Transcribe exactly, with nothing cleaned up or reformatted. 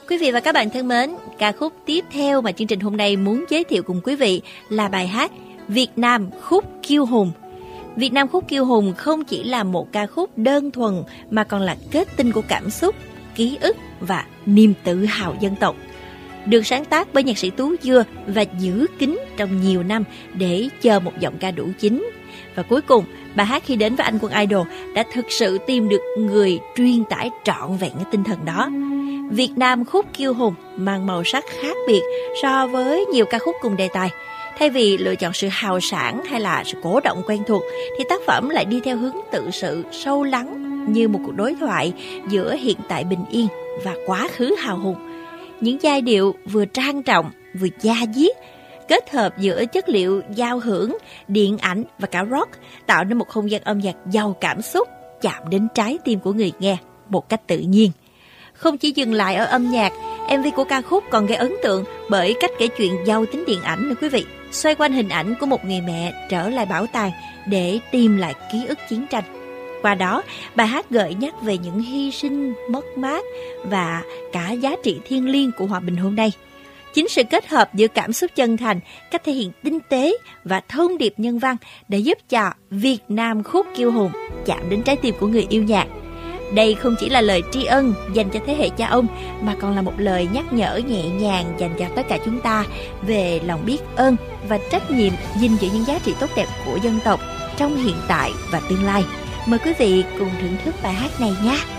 Quý vị và các bạn thân mến, ca khúc tiếp theo mà chương trình hôm nay muốn giới thiệu cùng quý vị là bài hát Việt Nam khúc kiêu hùng. Việt Nam khúc kiêu hùng không chỉ là một ca khúc đơn thuần mà còn là kết tinh của cảm xúc, ký ức và niềm tự hào dân tộc. Được sáng tác bởi nhạc sĩ Tú Dưa và giữ kín trong nhiều năm để chờ một giọng ca đủ chín. Và cuối cùng, bài hát khi đến với Anh Quân Idol đã thực sự tìm được người truyền tải trọn vẹn cái tinh thần đó. Việt Nam khúc kiêu hùng mang màu sắc khác biệt so với nhiều ca khúc cùng đề tài. Thay vì lựa chọn sự hào sảng hay là sự cổ động quen thuộc, thì tác phẩm lại đi theo hướng tự sự sâu lắng như một cuộc đối thoại giữa hiện tại bình yên và quá khứ hào hùng. Những giai điệu vừa trang trọng vừa da diết, kết hợp giữa chất liệu giao hưởng, điện ảnh và cả rock, tạo nên một không gian âm nhạc giàu cảm xúc, chạm đến trái tim của người nghe một cách tự nhiên. Không chỉ dừng lại ở âm nhạc, em vê của ca khúc còn gây ấn tượng bởi cách kể chuyện giàu tính điện ảnh nữa quý vị, xoay quanh hình ảnh của một người mẹ trở lại bảo tàng để tìm lại ký ức chiến tranh. Qua đó, bài hát gợi nhắc về những hy sinh, mất mát và cả giá trị thiêng liêng của hòa bình hôm nay. Chính sự kết hợp giữa cảm xúc chân thành, cách thể hiện tinh tế và thông điệp nhân văn đã giúp cho Việt Nam khúc kiêu hùng chạm đến trái tim của người yêu nhạc. Đây không chỉ là lời tri ân dành cho thế hệ cha ông, mà còn là một lời nhắc nhở nhẹ nhàng dành cho tất cả chúng ta về lòng biết ơn và trách nhiệm gìn giữ những giá trị tốt đẹp của dân tộc trong hiện tại và tương lai. Mời quý vị cùng thưởng thức bài hát này nhé.